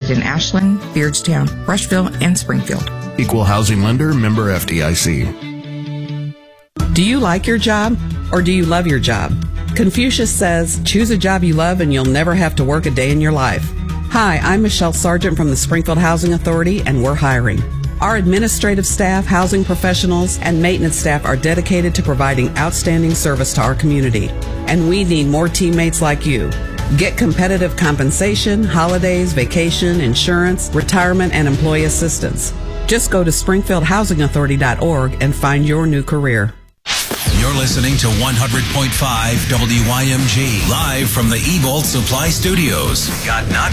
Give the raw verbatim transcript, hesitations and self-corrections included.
located in Ashland, Beardstown, Rushville, and Springfield. Equal housing lender, member F D I C. Do you like your job or do you love your job? Confucius says, choose a job you love and you'll never have to work a day in your life. Hi, I'm Michelle Sargent from the Springfield Housing Authority, and we're hiring. Our administrative staff, housing professionals, and maintenance staff are dedicated to providing outstanding service to our community, and we need more teammates like you. Get competitive compensation, holidays, vacation, insurance, retirement, and employee assistance. Just go to springfield housing authority dot org and find your new career. You're listening to one hundred point five W Y M G, live from the Ebolt Supply Studios. Got not